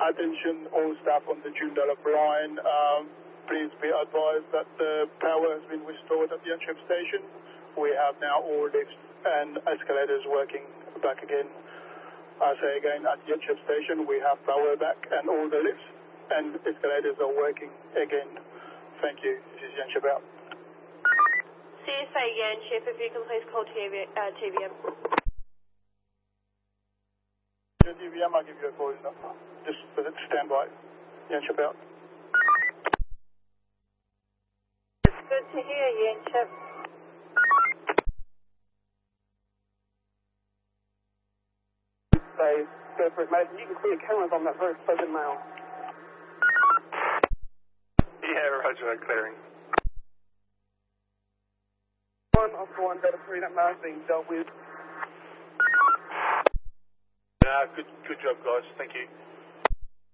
Attention all staff on the Joondalup line. Please be advised that the power has been restored at the Yanchep station. We have now all lifts and escalators working back again. I say again, at the Yanchep station we have power back and all the lifts and escalators are working again. Thank you. This is Yanchep out. CSA Yanchep, if you can please call TVM. TVM, I'll give you a call now. Just stand by. Yanchep out. It's good to hear, Yanchep. Say, go for it, mate. You can see your cameras on that very pleasant mail. Yeah, roger, clearing. 1 Oscar 1, Delta 3, that mail is being dealt with. Good job, guys. Thank you.